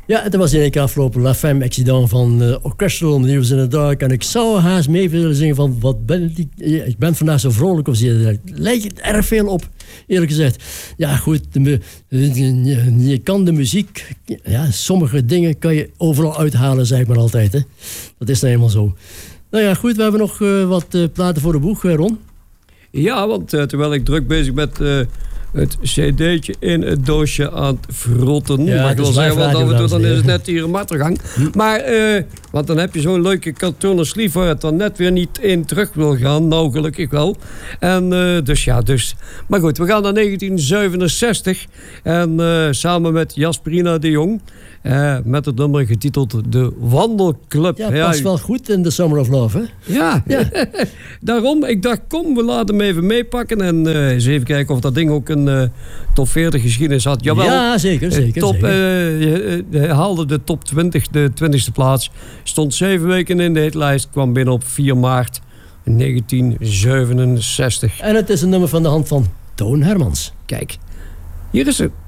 Ja, dat was in één keer afgelopen La Femme Accident van Orchestral News in the Dark. En ik zou haast mee willen zingen van, wat ben ik ben vandaag zo vrolijk of zie je, lijkt erg veel op, eerlijk gezegd. Ja, goed, je kan de muziek, ja, sommige dingen kan je overal uithalen, zeg ik maar altijd. Hè. Dat is nou eenmaal zo. Nou ja, goed, we hebben nog wat platen voor de boeg, Ron. Ja, want terwijl ik druk bezig met het cd'tje in het doosje aan het frotten. Ja, maar ik wil zeggen, want af en toe dan is het net hier een martelgang. Maar, want dan heb je zo'n leuke kartonnen sleeve waar het dan net weer niet in terug wil gaan. Nou, gelukkig wel. En dus. Maar goed, we gaan naar 1967. En samen met Jasperina de Jong. Met het nummer getiteld De Wandelclub. Ja, past wel goed in The Summer of Love, hè? Ja. Daarom, ik dacht, kom, we laten hem even meepakken. En eens even kijken of dat ding ook een top 40 geschiedenis had. Jawel, ja, zeker. Haalde de top 20, de 20e plaats. Stond 7 weken in de hitlijst. Kwam binnen op 4 maart 1967. En het is een nummer van de hand van Toon Hermans. Kijk, hier is het.